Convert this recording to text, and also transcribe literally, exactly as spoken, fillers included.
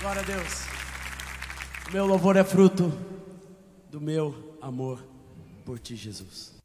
Glória a Deus. O meu louvor é fruto do meu amor por ti, Jesus.